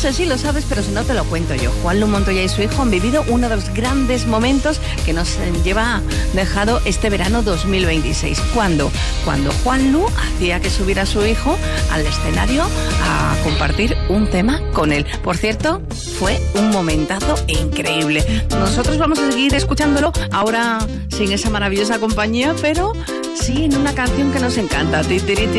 sé si lo sabes, pero si no te lo cuento yo. Juanlu Montoya y su hijo han vivido uno de los grandes momentos que nos lleva dejado este verano 2026. ¿Cuándo? Cuando Juanlu hacía que subiera a su hijo al escenario a compartir un tema con él. Por cierto, fue un momentazo increíble. Nosotros vamos a seguir escuchándolo ahora sin esa maravillosa compañía, pero sí en una canción que nos encanta.